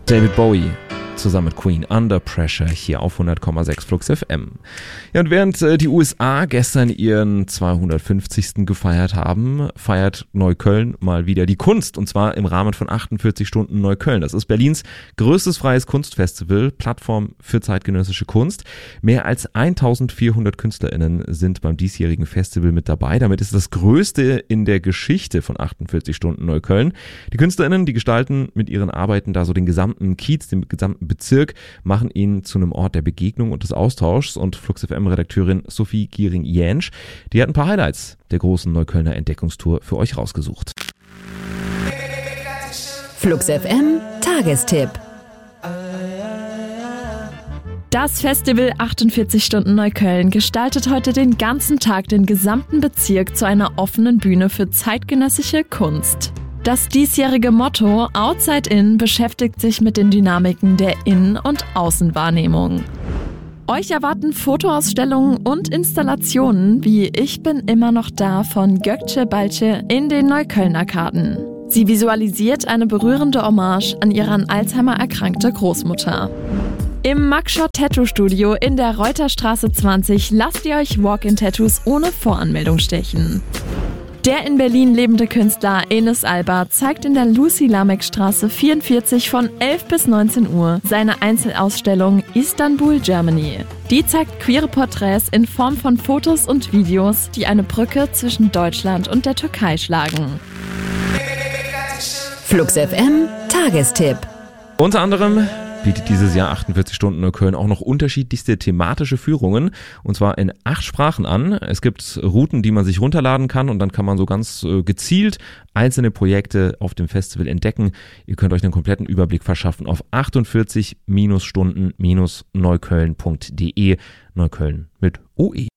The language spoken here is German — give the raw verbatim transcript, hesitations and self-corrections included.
David Bowie zusammen mit Queen, Under Pressure, hier auf hundert Komma sechs Flux F M. Ja, und während äh, die U S A gestern ihren zweihundertfünfzigsten gefeiert haben, feiert Neukölln mal wieder die Kunst, und zwar im Rahmen von achtundvierzig Stunden Neukölln. Das ist Berlins größtes freies Kunstfestival, Plattform für zeitgenössische Kunst. Mehr als eintausendvierhundert KünstlerInnen sind beim diesjährigen Festival mit dabei. Damit ist es das größte in der Geschichte von achtundvierzig Stunden Neukölln. Die KünstlerInnen, die gestalten mit ihren Arbeiten da so den gesamten Kiez, den gesamten Bezirk, machen ihn zu einem Ort der Begegnung und des Austauschs. Und Flux F M-Redakteurin Sophie Giering-Jänsch, die hat ein paar Highlights der großen Neuköllner Entdeckungstour für euch rausgesucht. Flux F M Tagestipp. Das Festival achtundvierzig Stunden Neukölln gestaltet heute den ganzen Tag den gesamten Bezirk zu einer offenen Bühne für zeitgenössische Kunst. Das diesjährige Motto Outside In beschäftigt sich mit den Dynamiken der Innen- und Außenwahrnehmung. Euch erwarten Fotoausstellungen und Installationen wie Ich bin immer noch da von Gökçe Balce in den Neukölln-Arkaden. Sie visualisiert eine berührende Hommage an ihre an Alzheimer erkrankte Großmutter. Im Magshot Tattoo Studio in der Reuterstraße zwanzig lasst ihr euch Walk-in-Tattoos ohne Voranmeldung stechen. Der in Berlin lebende Künstler Enes Alba zeigt in der Lucy-Lameck-Straße vierundvierzig von elf bis neunzehn Uhr seine Einzelausstellung Istanbul, Germany. Die zeigt queere Porträts in Form von Fotos und Videos, die eine Brücke zwischen Deutschland und der Türkei schlagen. Flux F M Tagestipp. Unter anderem bietet dieses Jahr achtundvierzig Stunden Neukölln auch noch unterschiedlichste thematische Führungen, und zwar in acht Sprachen an. Es gibt Routen, die man sich runterladen kann, und dann kann man so ganz äh, gezielt einzelne Projekte auf dem Festival entdecken. Ihr könnt euch einen kompletten Überblick verschaffen auf achtundvierzig Stunden Neukölln punkt de. Neukölln mit O E.